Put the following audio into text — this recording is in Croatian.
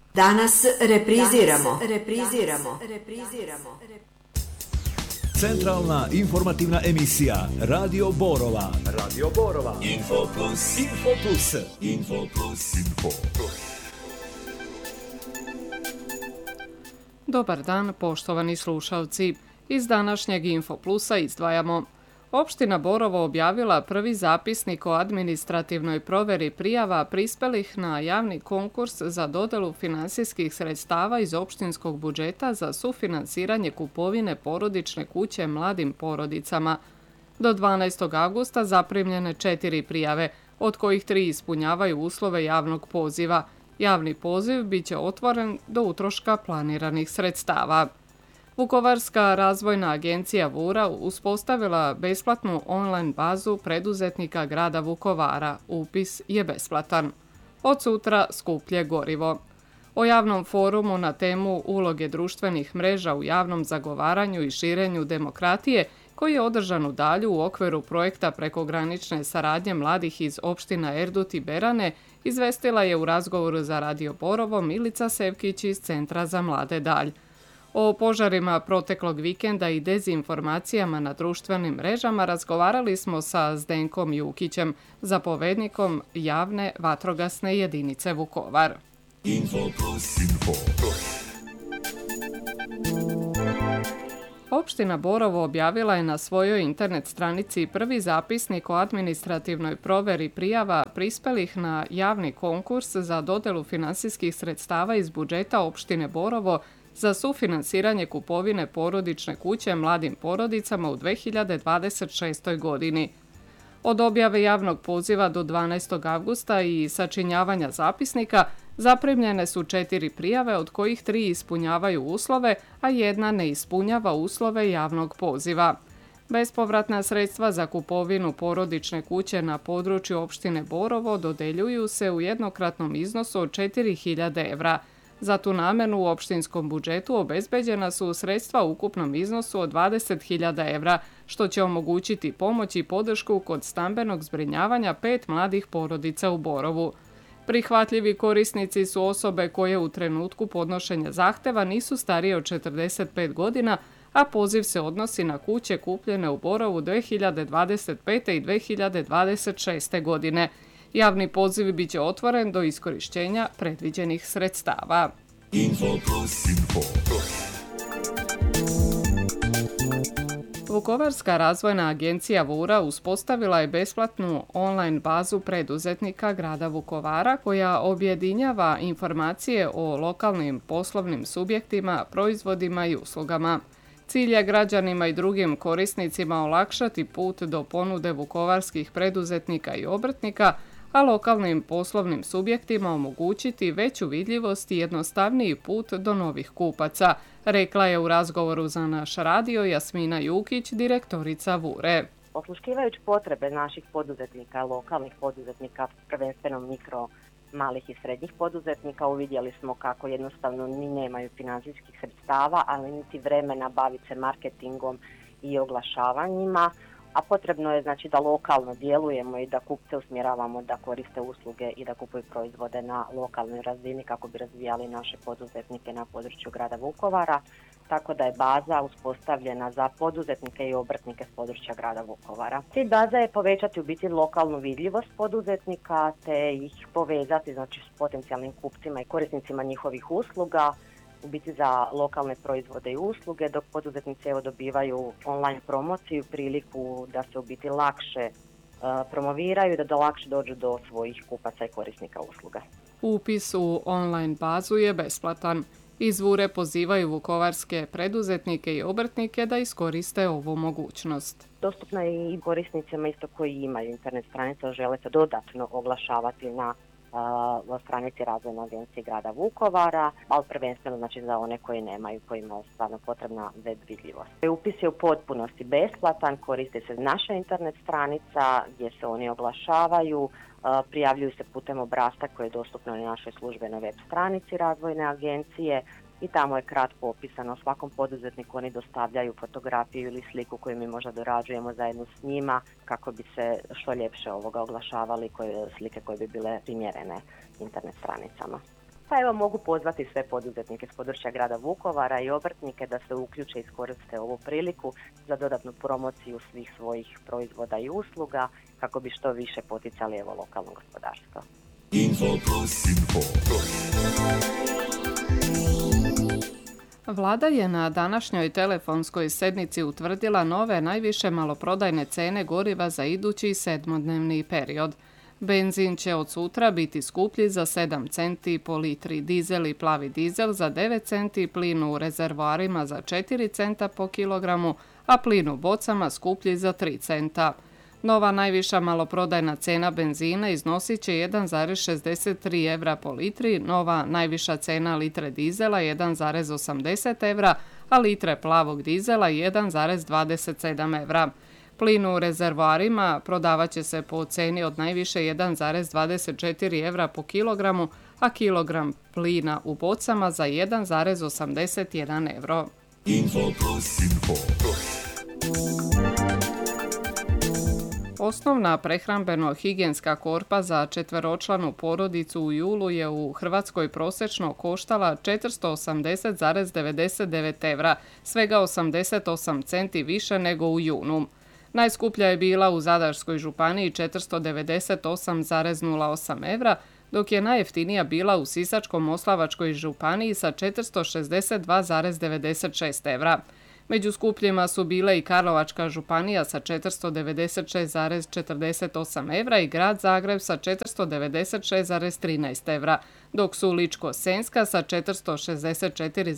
Danas repriziramo. Centralna informativna emisija Radio Borova. Info plus. Dobar dan, poštovani slušalci. Iz današnjeg Info Plusa izdvajamo: Opština Borovo objavila prvi zapisnik o administrativnoj proveri prijava prispelih na javni konkurs za dodelu finansijskih sredstava iz opštinskog budžeta za sufinansiranje kupovine porodične kuće mladim porodicama. Do 12. augusta zaprimljene 4 prijave, od kojih 3 ispunjavaju uslove javnog poziva. Javni poziv biće otvoren do utroška planiranih sredstava. Vukovarska razvojna agencija VURA uspostavila besplatnu online bazu preduzetnika grada Vukovara. Upis je besplatan. Od sutra skuplje gorivo. O javnom forumu na temu uloge društvenih mreža u javnom zagovaranju i širenju demokratije, koji je održan u Dalju u okviru projekta prekogranične saradnje mladih iz opština Erdut i Berane, izvestila je u razgovoru za Radio Borovo Milica Sevkić iz Centra za mlade Dalj. O požarima proteklog vikenda i dezinformacijama na društvenim mrežama razgovarali smo sa Zdenkom Jukićem, zapovednikom javne vatrogasne jedinice Vukovar. Opština Borovo objavila je na svojoj internet stranici prvi zapisnik o administrativnoj proveri prijava prispelih na javni konkurs za dodelu finansijskih sredstava iz budžeta opštine Borovo za sufinansiranje kupovine porodične kuće mladim porodicama u 2026. godini. Od objave javnog poziva do 12. avgusta i sačinjavanja zapisnika zaprimljene su 4 prijave, od kojih 3 ispunjavaju uslove, a 1 ne ispunjava uslove javnog poziva. Bespovratna sredstva za kupovinu porodične kuće na području opštine Borovo dodeljuju se u jednokratnom iznosu od 4.000 evra. Za tu namenu u opštinskom budžetu obezbeđena su sredstva u ukupnom iznosu od 20.000 evra, što će omogućiti pomoć i podršku kod stambenog zbrinjavanja 5 mladih porodica u Borovu. Prihvatljivi korisnici su osobe koje u trenutku podnošenja zahteva nisu starije od 45 godina, a poziv se odnosi na kuće kupljene u Borovu 2025. i 2026. godine. Javni poziv biće otvoren do iskorišćenja predviđenih sredstava. Vukovarska razvojna agencija VURA uspostavila je besplatnu online bazu preduzetnika grada Vukovara koja objedinjava informacije o lokalnim poslovnim subjektima, proizvodima i uslugama. Cilj je građanima i drugim korisnicima olakšati put do ponude vukovarskih preduzetnika i obrtnika, a lokalnim poslovnim subjektima omogućiti veću vidljivost i jednostavniji put do novih kupaca, rekla je u razgovoru za naš radio Jasmina Jukić, direktorica VURE. Osluškivajući potrebe naših poduzetnika, lokalnih poduzetnika, prvenstveno mikro, malih i srednjih poduzetnika, uvidjeli smo kako jednostavno ni nemaju financijskih sredstava, ali niti vremena baviti se marketingom i oglašavanjima, a potrebno je znači da lokalno djelujemo i da kupce usmjeravamo da koriste usluge i da kupuju proizvode na lokalnoj razini kako bi razvijali naše poduzetnike na području grada Vukovara, tako da je baza uspostavljena za poduzetnike i obrtnike s područja grada Vukovara. Cilj baza je povećati u biti lokalnu vidljivost poduzetnika te ih povezati znači s potencijalnim kupcima i korisnicima njihovih usluga, u biti za lokalne proizvode i usluge, dok poduzetnici dobivaju online promociju, priliku da se u biti lakše promoviraju i da lakše dođu do svojih kupaca i korisnika usluga. Upis u online bazu je besplatan. Iz VURE pozivaju vukovarske preduzetnike i obrtnike da iskoriste ovu mogućnost. Dostupna je i korisnicima isto koji imaju internet stranice, žele se dodatno oglašavati na stranici Razvojne agencije grada Vukovara, ali prvenstveno znači za one koji nemaju, kojima je stvarno potrebna web vidljivost. Upis je u potpunosti besplatan, koristi se naša internet stranica gdje se oni oglašavaju, prijavljuju se putem obrasca koji je dostupno na našoj službenoj web stranici Razvojne agencije i tamo je kratko opisano svakom poduzetniku, oni dostavljaju fotografiju ili sliku koju mi možda dorađujemo zajedno s njima kako bi se što ljepše oglašavali slike koje bi bile primjerene internet stranicama. Pa evo mogu pozvati sve poduzetnike s područja grada Vukovara i obrtnike da se uključe i iskoriste ovu priliku za dodatnu promociju svih svojih proizvoda i usluga kako bi što više poticali evo lokalno gospodarstvo. Info Plus. Vlada je na današnjoj telefonskoj sjednici utvrdila nove najviše maloprodajne cene goriva za idući 7-dnevni period. Benzin će od sutra biti skuplji za 7 centi po litri, dizel i plavi dizel za 9 centi, plin u rezervoarima za 4 centa po kilogramu, a plin u bocama skuplji za 3 centa. Nova najviša maloprodajna cena benzina iznosit će 1,63 evra po litri, nova najviša cena litre dizela 1,80 evra, a litre plavog dizela 1,27 evra. Plin u rezervoarima prodavat će se po ceni od najviše 1,24 evra po kilogramu, a kilogram plina u bocama za 1,81 evro. Info Plus. Osnovna prehrambeno-higijenska korpa za četveročlanu porodicu u julu je u Hrvatskoj prosječno koštala 480,99 evra, svega 88 centi više nego u junu. Najskuplja je bila u Zadarskoj županiji 498,08 evra, dok je najjeftinija bila u Sisačko-moslavačkoj županiji sa 462,96 evra. Među skupljima su bile i Karlovačka županija sa 496,48 evra i grad Zagreb sa 496,13 evra, dok su Ličko-senjska sa 464,13